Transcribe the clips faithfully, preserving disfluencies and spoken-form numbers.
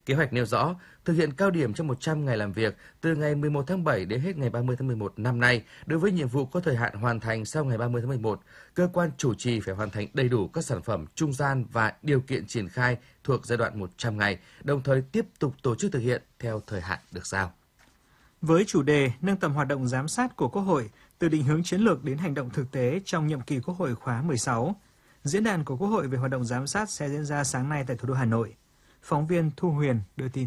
Kế hoạch nêu rõ, thực hiện cao điểm trong một trăm ngày làm việc từ ngày mười một tháng bảy đến hết ngày ba mươi tháng mười một năm nay. Đối với nhiệm vụ có thời hạn hoàn thành sau ngày ba mươi tháng mười một, cơ quan chủ trì phải hoàn thành đầy đủ các sản phẩm trung gian và điều kiện triển khai thuộc giai đoạn một trăm ngày, đồng thời tiếp tục tổ chức thực hiện theo thời hạn được giao. Với chủ đề nâng tầm hoạt động giám sát của Quốc hội, từ định hướng chiến lược đến hành động thực tế trong nhiệm kỳ Quốc hội khóa mười sáu, diễn đàn của Quốc hội về hoạt động giám sát sẽ diễn ra sáng nay tại thủ đô Hà Nội. Phóng viên Thu Huyền đưa tin.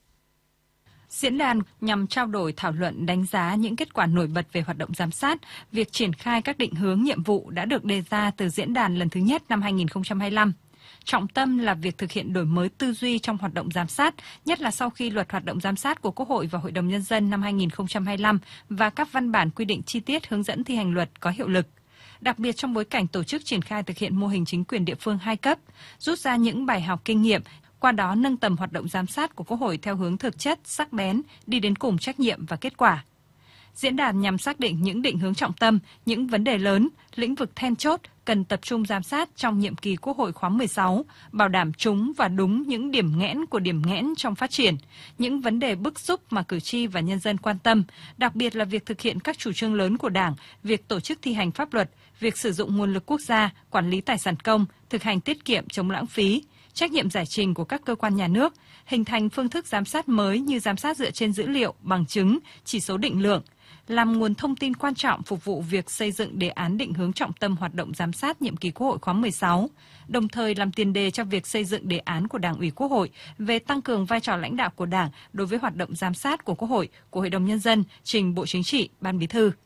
Diễn đàn nhằm trao đổi thảo luận đánh giá những kết quả nổi bật về hoạt động giám sát, việc triển khai các định hướng nhiệm vụ đã được đề ra từ diễn đàn lần thứ nhất năm hai nghìn không trăm hai mươi lăm. Trọng tâm là việc thực hiện đổi mới tư duy trong hoạt động giám sát, nhất là sau khi Luật Hoạt động giám sát của Quốc hội và Hội đồng Nhân dân năm hai nghìn không trăm hai mươi lăm và các văn bản quy định chi tiết hướng dẫn thi hành luật có hiệu lực. Đặc biệt trong bối cảnh tổ chức triển khai thực hiện mô hình chính quyền địa phương hai cấp, rút ra những bài học kinh nghiệm, qua đó nâng tầm hoạt động giám sát của Quốc hội theo hướng thực chất, sắc bén, đi đến cùng trách nhiệm và kết quả. Diễn đàn nhằm xác định những định hướng trọng tâm, những vấn đề lớn, lĩnh vực then chốt cần tập trung giám sát trong nhiệm kỳ Quốc hội khóa mười sáu, bảo đảm trúng và đúng những điểm nghẽn của điểm nghẽn trong phát triển, những vấn đề bức xúc mà cử tri và nhân dân quan tâm, đặc biệt là việc thực hiện các chủ trương lớn của Đảng, việc tổ chức thi hành pháp luật, việc sử dụng nguồn lực quốc gia, quản lý tài sản công, thực hành tiết kiệm chống lãng phí, trách nhiệm giải trình của các cơ quan nhà nước, hình thành phương thức giám sát mới như giám sát dựa trên dữ liệu, bằng chứng, chỉ số định lượng, làm nguồn thông tin quan trọng phục vụ việc xây dựng đề án định hướng trọng tâm hoạt động giám sát nhiệm kỳ Quốc hội khóa mười sáu, đồng thời làm tiền đề cho việc xây dựng đề án của Đảng ủy Quốc hội về tăng cường vai trò lãnh đạo của Đảng đối với hoạt động giám sát của Quốc hội, của Hội đồng Nhân dân, trình Bộ Chính trị, Ban Bí thư.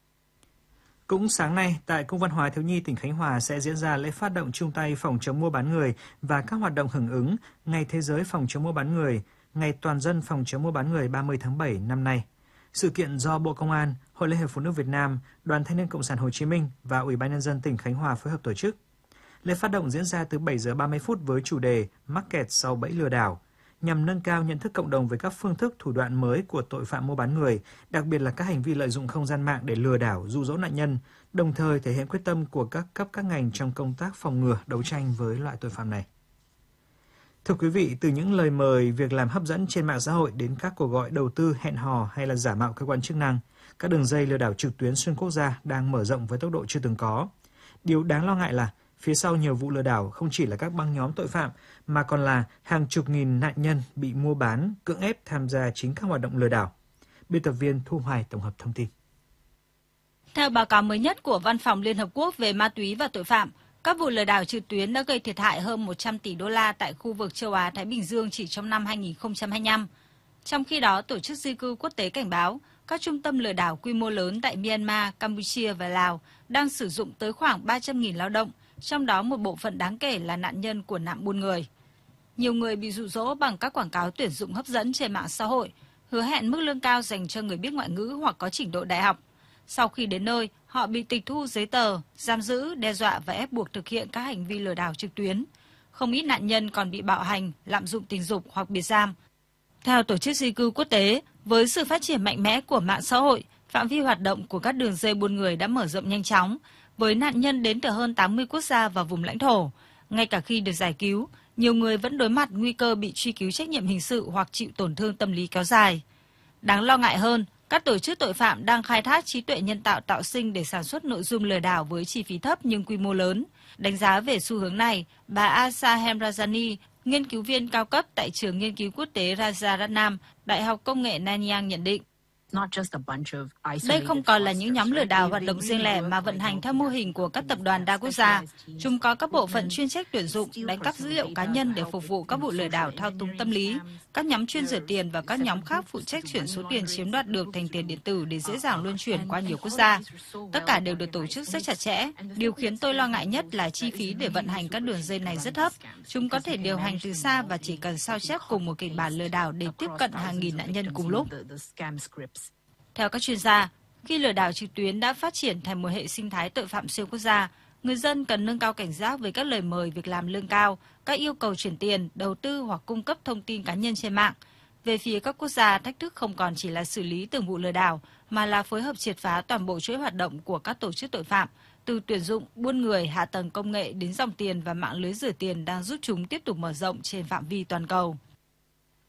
Cũng sáng nay, tại Cung văn hóa thiếu nhi tỉnh Khánh Hòa sẽ diễn ra lễ phát động chung tay phòng chống mua bán người và các hoạt động hưởng ứng Ngày Thế giới phòng chống mua bán người, Ngày Toàn dân phòng chống mua bán người ba mươi tháng bảy năm nay. Sự kiện do Bộ Công an, Hội Liên hiệp Phụ nữ Việt Nam, Đoàn Thanh niên Cộng sản Hồ Chí Minh và Ủy ban Nhân dân tỉnh Khánh Hòa phối hợp tổ chức. Lễ phát động diễn ra từ bảy giờ ba mươi phút với chủ đề Mắc kẹt sau bẫy lừa đảo, nhằm nâng cao nhận thức cộng đồng về các phương thức thủ đoạn mới của tội phạm mua bán người, đặc biệt là các hành vi lợi dụng không gian mạng để lừa đảo, dụ dỗ nạn nhân, đồng thời thể hiện quyết tâm của các cấp các ngành trong công tác phòng ngừa, đấu tranh với loại tội phạm này. Thưa quý vị, từ những lời mời việc làm hấp dẫn trên mạng xã hội đến các cuộc gọi đầu tư hẹn hò hay là giả mạo cơ quan chức năng, các đường dây lừa đảo trực tuyến xuyên quốc gia đang mở rộng với tốc độ chưa từng có. Điều đáng lo ngại là phía sau nhiều vụ lừa đảo không chỉ là các băng nhóm tội phạm mà còn là hàng chục nghìn nạn nhân bị mua bán, cưỡng ép tham gia chính các hoạt động lừa đảo. Biên tập viên Thu Hoài tổng hợp thông tin. Theo báo cáo mới nhất của Văn phòng Liên Hợp Quốc về ma túy và tội phạm, các vụ lừa đảo trực tuyến đã gây thiệt hại hơn một trăm tỷ đô la tại khu vực châu Á-Thái Bình Dương chỉ trong năm hai nghìn không trăm hai mươi lăm. Trong khi đó, Tổ chức Di cư Quốc tế cảnh báo các trung tâm lừa đảo quy mô lớn tại Myanmar, Campuchia và Lào đang sử dụng tới khoảng ba trăm nghìn lao động, trong đó một bộ phận đáng kể là nạn nhân của nạn buôn người. Nhiều người bị dụ dỗ bằng các quảng cáo tuyển dụng hấp dẫn trên mạng xã hội, hứa hẹn mức lương cao dành cho người biết ngoại ngữ hoặc có trình độ đại học. Sau khi đến nơi, họ bị tịch thu giấy tờ, giam giữ, đe dọa và ép buộc thực hiện các hành vi lừa đảo trực tuyến. Không ít nạn nhân còn bị bạo hành, lạm dụng tình dục hoặc biệt giam. Theo Tổ chức Di cư Quốc tế, với sự phát triển mạnh mẽ của mạng xã hội, phạm vi hoạt động của các đường dây buôn người đã mở rộng nhanh chóng, với nạn nhân đến từ hơn tám mươi quốc gia và vùng lãnh thổ. Ngay cả khi được giải cứu, nhiều người vẫn đối mặt nguy cơ bị truy cứu trách nhiệm hình sự hoặc chịu tổn thương tâm lý kéo dài. Đáng lo ngại hơn, các tổ chức tội phạm đang khai thác trí tuệ nhân tạo tạo sinh để sản xuất nội dung lừa đảo với chi phí thấp nhưng quy mô lớn. Đánh giá về xu hướng này, bà Asa Hemrajani, nghiên cứu viên cao cấp tại trường nghiên cứu quốc tế Rajaratnam, Đại học Công nghệ Nanyang nhận định. Đây không còn là những nhóm lừa đảo hoạt động riêng lẻ mà vận hành theo mô hình của các tập đoàn đa quốc gia. Chúng có các bộ phận chuyên trách tuyển dụng, đánh cắp dữ liệu cá nhân để phục vụ các vụ lừa đảo thao túng tâm lý, các nhóm chuyên rửa tiền và các nhóm khác phụ trách chuyển số tiền chiếm đoạt được thành tiền điện tử để dễ dàng luân chuyển qua nhiều quốc gia. Tất cả đều được tổ chức rất chặt chẽ. Điều khiến tôi lo ngại nhất là chi phí để vận hành các đường dây này rất thấp. Chúng có thể điều hành từ xa và chỉ cần sao chép cùng một kịch bản lừa đảo để tiếp cận hàng nghìn nạn nhân cùng lúc. Theo các chuyên gia, khi lừa đảo trực tuyến đã phát triển thành một hệ sinh thái tội phạm xuyên quốc gia, người dân cần nâng cao cảnh giác với các lời mời việc làm lương cao, các yêu cầu chuyển tiền, đầu tư hoặc cung cấp thông tin cá nhân trên mạng. Về phía các quốc gia, thách thức không còn chỉ là xử lý từng vụ lừa đảo, mà là phối hợp triệt phá toàn bộ chuỗi hoạt động của các tổ chức tội phạm, từ tuyển dụng, buôn người, hạ tầng công nghệ đến dòng tiền và mạng lưới rửa tiền đang giúp chúng tiếp tục mở rộng trên phạm vi toàn cầu.